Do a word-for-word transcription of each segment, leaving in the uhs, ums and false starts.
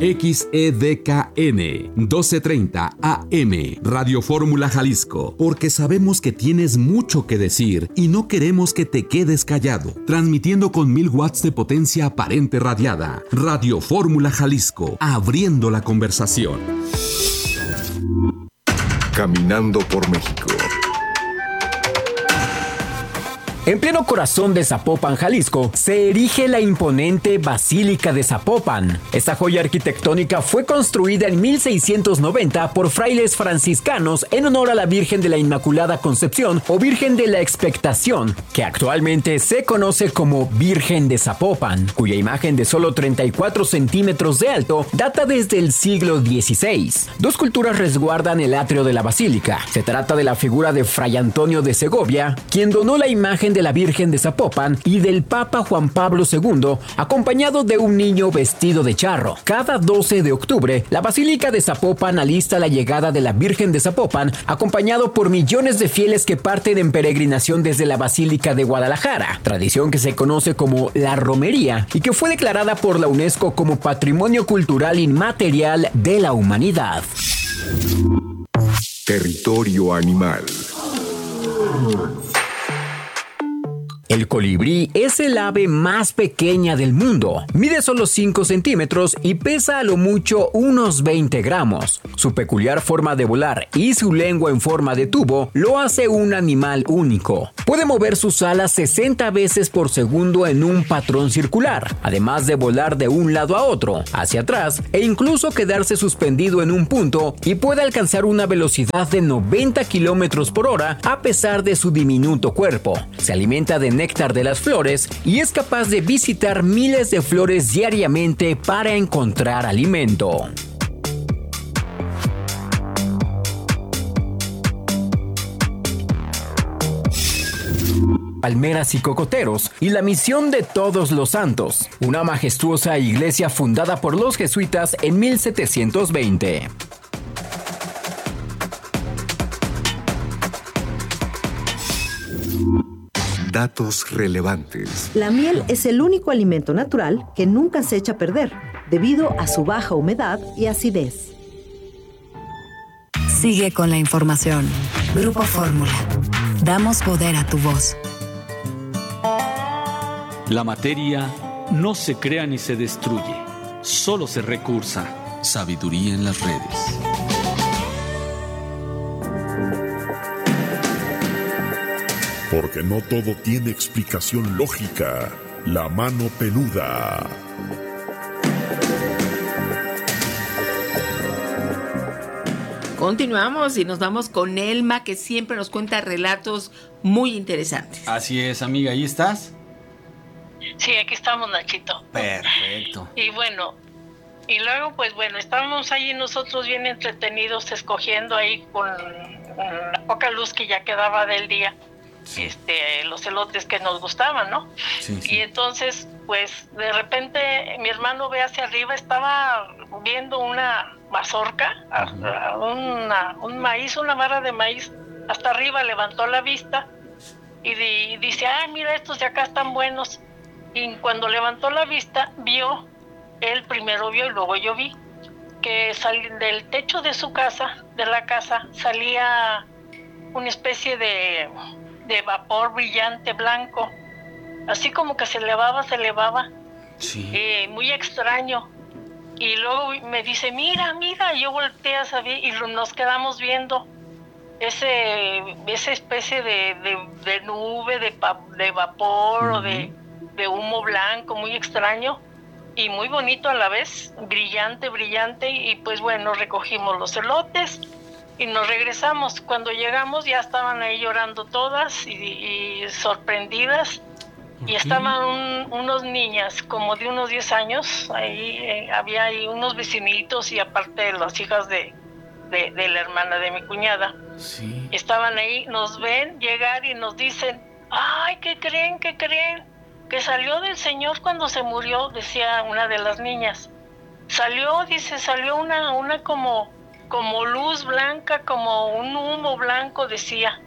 X E D K N, doce treinta A M, Radio Fórmula Jalisco, porque sabemos que tienes mucho que decir y no queremos que te quedes callado. Transmitiendo con mil watts de potencia aparente radiada. Radio Fórmula Jalisco, abriendo la conversación. Caminando por México. En pleno corazón de Zapopan, Jalisco, se erige la imponente Basílica de Zapopan. Esta joya arquitectónica fue construida en mil seiscientos noventa por frailes franciscanos en honor a la Virgen de la Inmaculada Concepción o Virgen de la Expectación, que actualmente se conoce como Virgen de Zapopan, cuya imagen de solo treinta y cuatro centímetros de alto data desde el siglo dieciséis. Dos culturas resguardan el atrio de la basílica. Se trata de la figura de Fray Antonio de Segovia, quien donó la imagen de la Virgen de Zapopan, y del Papa Juan Pablo segundo, acompañado de un niño vestido de charro. Cada doce de octubre, la Basílica de Zapopan alista la llegada de la Virgen de Zapopan, acompañado por millones de fieles que parten en peregrinación desde la Basílica de Guadalajara, tradición que se conoce como la romería y que fue declarada por la UNESCO como Patrimonio Cultural Inmaterial de la Humanidad. Territorio animal. El colibrí es el ave más pequeña del mundo. Mide solo cinco centímetros y pesa a lo mucho unos veinte gramos. Su peculiar forma de volar y su lengua en forma de tubo lo hace un animal único. Puede mover sus alas sesenta veces por segundo en un patrón circular, además de volar de un lado a otro, hacia atrás e incluso quedarse suspendido en un punto, y puede alcanzar una velocidad de noventa kilómetros por hora a pesar de su diminuto cuerpo. Se alimenta de néctar de las flores y es capaz de visitar miles de flores diariamente para encontrar alimento. Palmeras y cocoteros y la misión de Todos los Santos, una majestuosa iglesia fundada por los jesuitas en mil setecientos veinte. Datos relevantes. La miel es el único alimento natural que nunca se echa a perder, debido a su baja humedad y acidez. Sigue con la información. Grupo Fórmula. Damos poder a tu voz. La materia no se crea ni se destruye, solo se recursa. Sabiduría en las redes. Porque no todo tiene explicación lógica. La mano peluda. Continuamos y nos vamos con Elma, que siempre nos cuenta relatos muy interesantes. Así es, amiga, ¿ahí estás? Sí, aquí estamos, Nachito. Perfecto. Y bueno, y luego pues bueno, estábamos ahí nosotros bien entretenidos escogiendo ahí con la poca luz que ya quedaba del día. Sí. Este, los elotes que nos gustaban, ¿no? Sí, sí. Y entonces, pues, de repente mi hermano ve hacia arriba, estaba viendo una mazorca, uh-huh. una, un maíz, una vara de maíz, hasta arriba, levantó la vista y, di, y dice, ay, mira, estos de acá están buenos. Y cuando levantó la vista, vio, él primero vio y luego yo vi, que sal, del techo de su casa, de la casa, salía una especie de... de vapor brillante blanco, así como que se elevaba, se elevaba, sí. eh, muy extraño. Y luego me dice, mira, mira, yo volteé a saber y nos quedamos viendo ese esa especie de, de, de nube, de, de vapor uh-huh. o de, de humo blanco, muy extraño y muy bonito a la vez, brillante, brillante. Y pues bueno, recogimos los elotes y nos regresamos. Cuando llegamos ya estaban ahí llorando todas y, y sorprendidas. Okay. Y estaban un, unos niñas como de unos diez años. Ahí eh, había ahí unos vecinitos y aparte las hijas de, de, de la hermana de mi cuñada. Sí. Estaban ahí, nos ven llegar y nos dicen, ay, ¿qué creen? ¿Qué creen? Que salió del Señor cuando se murió, decía una de las niñas. Salió, dice, salió una, una como... como luz blanca, como un humo blanco, decía.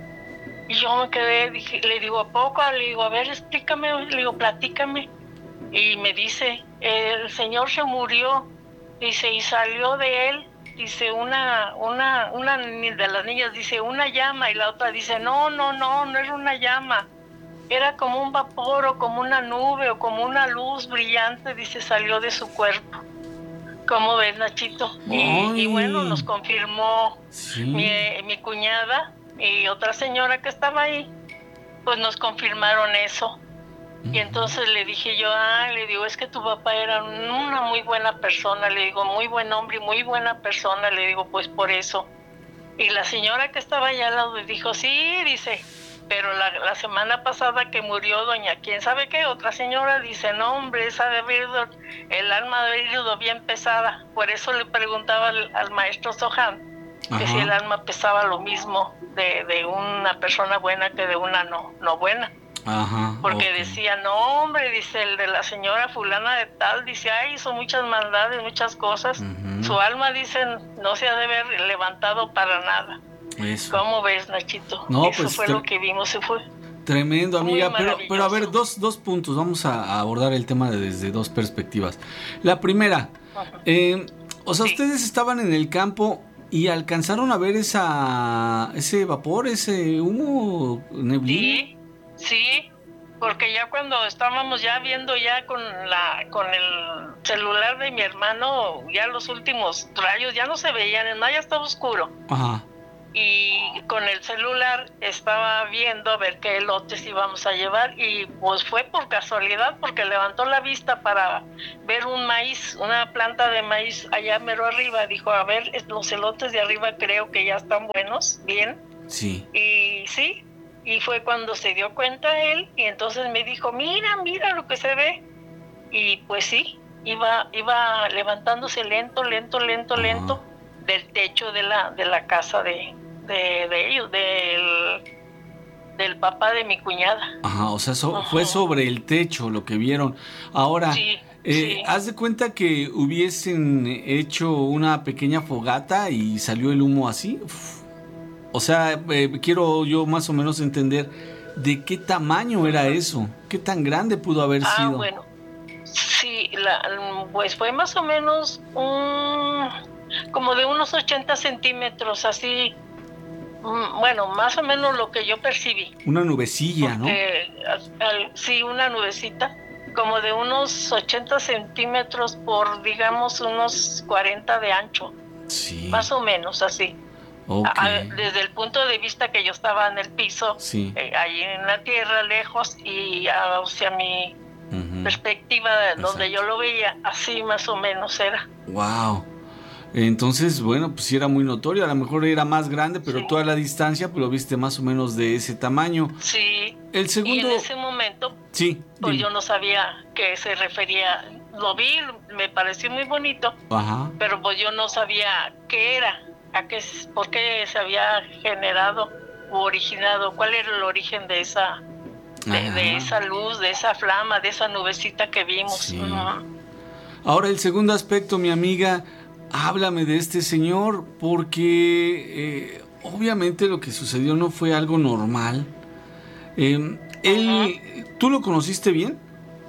Y yo me quedé, dije, le digo, ¿a poco? Le digo, a ver, explícame, le digo, platícame. Y me dice, el Señor se murió Dice, y salió de él, dice, una, una, una de las niñas dice, una llama, y la otra dice, no, no, no, no era una llama. Era como un vapor o como una nube o como una luz brillante, dice, salió de su cuerpo. ¿Cómo ves, Nachito? Y, y bueno, nos confirmó sí. mi, mi cuñada y otra señora que estaba ahí, pues nos confirmaron eso. Uh-huh. Y entonces le dije yo, ah, le digo, es que tu papá era una muy buena persona, le digo, muy buen hombre y muy buena persona, le digo, pues por eso. Y la señora que estaba allá al lado dijo, sí, dice, pero la, la semana pasada que murió doña, ¿quién sabe qué? Otra señora dice, no, hombre, esa de haber ido, el alma de haber ido bien pesada. Por eso le preguntaba al, al maestro Sohan, que Ajá. si el alma pesaba lo mismo de, de una persona buena que de una no, no buena. Ajá, porque okay. decía, no, hombre, dice, el de la señora fulana de tal, dice, ay, hizo muchas maldades, muchas cosas. Uh-huh. Su alma, dicen, no se ha de haber levantado para nada. Eso. ¿Cómo ves, Nachito? No, Eso pues, fue lo que vimos, se fue. Tremendo, amiga, pero, pero a ver, dos, dos puntos, vamos a, a abordar el tema desde dos perspectivas. La primera, uh-huh. eh, o sea, sí. ustedes estaban en el campo y alcanzaron a ver esa ese vapor, ese humo, neblina. Sí. Sí, porque ya cuando estábamos ya viendo ya con la con el celular de mi hermano, ya los últimos rayos ya no se veían, el mar ya estaba oscuro. Ajá. Y con el celular estaba viendo a ver qué elotes íbamos a llevar y pues fue por casualidad porque levantó la vista para ver un maíz, una planta de maíz allá mero arriba. Dijo, a ver, los elotes de arriba creo que ya están buenos, bien. Sí. Y sí. Y fue cuando se dio cuenta él y entonces me dijo, mira, mira lo que se ve. Y pues sí, iba iba levantándose lento, lento, lento, Ajá. lento del techo de la de la casa de, de, de ellos, del, del papá de mi cuñada. Ajá, o sea, so, fue sobre el techo lo que vieron. Ahora, sí, eh, sí. haz de cuenta que hubiesen hecho una pequeña fogata y salió el humo así. Uf. O sea, eh, quiero yo más o menos entender de qué tamaño era eso, qué tan grande pudo haber ah, sido. Ah, bueno, sí, la, pues fue más o menos un, como de unos ochenta centímetros, así, um, bueno, más o menos lo que yo percibí. Una nubecilla, porque, ¿no? Al, al, sí, una nubecita, como de unos ochenta centímetros por, digamos, unos cuarenta de ancho. Sí. Más o menos, así. Okay. A, desde el punto de vista que yo estaba en el piso, sí. eh, ahí en la tierra, lejos, y hacia mi uh-huh. perspectiva, Exacto. donde yo lo veía, así más o menos era. Wow. Entonces, bueno, pues sí era muy notorio, a lo mejor era más grande, pero sí. toda la distancia, pues lo viste más o menos de ese tamaño. Sí. El segundo. Y en ese momento, sí, pues dime. yo no sabía que se refería, lo vi, me pareció muy bonito, Ajá. pero pues yo no sabía qué era. A qué, por qué se había generado o originado, cuál era el origen de esa de, de esa luz, de esa flama, de esa nubecita que vimos. Sí. Uh-huh. Ahora el segundo aspecto, mi amiga, háblame de este señor, porque eh, obviamente lo que sucedió no fue algo normal. Eh, él, uh-huh. ¿Tú lo conociste bien?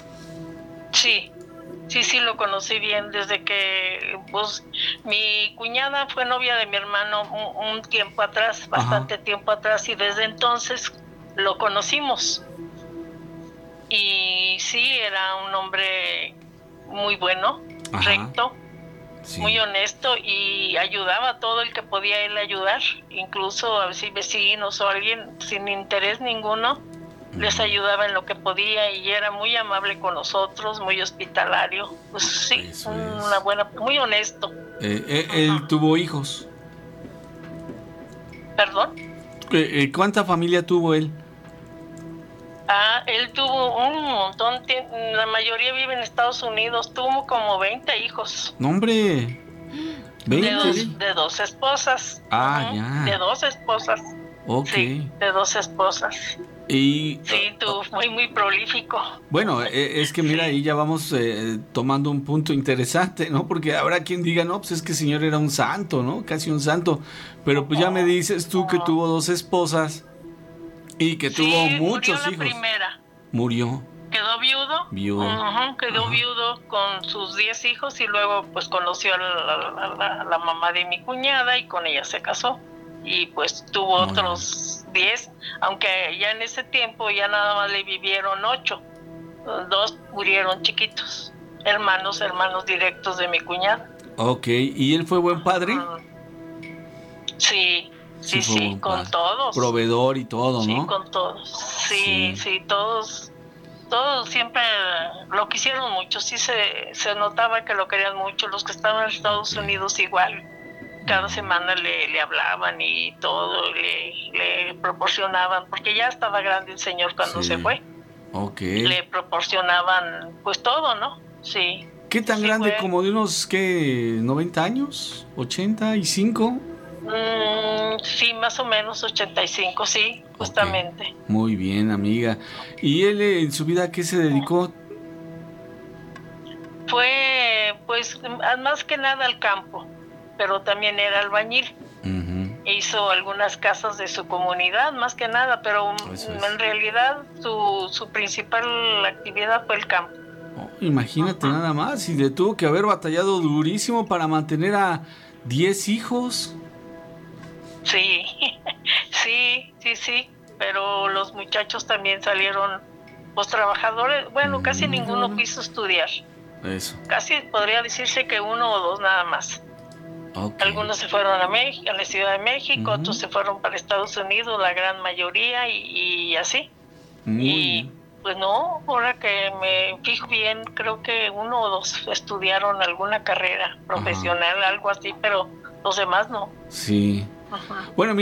Sí. Sí, sí, lo conocí bien desde que pues, mi cuñada fue novia de mi hermano un, un tiempo atrás, bastante Ajá. tiempo atrás, y desde entonces lo conocimos. Y sí, era un hombre muy bueno, Ajá. recto, sí. muy honesto y ayudaba a todo el que podía él ayudar, incluso a si vecinos o alguien sin interés ninguno. Les ayudaba en lo que podía y era muy amable con nosotros, muy hospitalario. Pues sí, Eso una es. buena, muy honesto. Eh, eh, ¿Él tuvo hijos? ¿Perdón? Eh, eh, ¿Cuánta familia tuvo él? Ah, él tuvo un montón, la mayoría vive en Estados Unidos, tuvo como veinte hijos. ¡No, hombre! ¿veinte? De dos, de dos esposas. Ah, uh-huh. ya. De dos esposas. Ok. Sí, de dos esposas. Y, sí, tú, muy, muy prolífico. Bueno, es que mira, ahí ya vamos eh, tomando un punto interesante, ¿no? Porque habrá quien diga, no, pues es que el señor era un santo, ¿no? Casi un santo. Pero pues ya me dices tú que tuvo dos esposas y que sí, tuvo muchos murió la hijos. Primera. Murió. quedó viudo. Viudo. Uh-huh, quedó Ajá. viudo con sus diez hijos y luego pues conoció a la, a la, a la mamá de mi cuñada y con ella se casó. Y pues tuvo Muy otros diez, aunque ya en ese tiempo ya nada más le vivieron ocho. Dos murieron chiquitos, hermanos, hermanos directos de mi cuñada. Ok, ¿y él fue buen padre? Uh, sí, sí, sí, sí con padre. Todos. Proveedor y todo, sí, ¿no? Sí, con todos. Sí, sí, sí, todos, todos siempre lo quisieron mucho. Sí se, se notaba que lo querían mucho. Los que estaban en Estados okay. Unidos igual. Cada semana le, le hablaban y todo, le, le proporcionaban, porque ya estaba grande el señor cuando sí. se fue. Okay. Le proporcionaban pues todo, ¿no? Sí. ¿Qué tan sí grande? fue. ¿Como de unos, qué, noventa años? ¿ochenta y cinco? Mm, sí, más o menos ochenta y cinco, sí, justamente. Okay. Muy bien, amiga. ¿Y él en su vida a qué se dedicó? Fue, pues, más que nada al campo, pero también era albañil. Uh-huh. Hizo algunas casas de su comunidad, más que nada, pero es. en realidad su, su principal actividad fue el campo. Oh, imagínate uh-huh. nada más, y le tuvo que haber batallado durísimo para mantener a diez hijos. Sí, sí, sí, sí, pero los muchachos también salieron, pues trabajadores, bueno, uh-huh. casi ninguno quiso estudiar. Eso. Casi podría decirse que uno o dos nada más. Okay. Algunos se fueron a México, a la Ciudad de México, uh-huh. otros se fueron para Estados Unidos, la gran mayoría, y, y así. Muy y bien. Pues no, ahora que me fijo bien, creo que uno o dos estudiaron alguna carrera profesional, uh-huh. algo así, pero los demás no. Sí. Uh-huh. Bueno,